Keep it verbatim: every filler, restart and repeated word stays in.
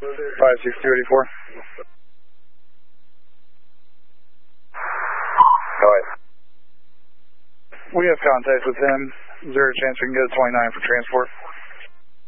five six two eight four. Go ahead. We have contact with him. Is there a chance we can get a twenty-nine for transport?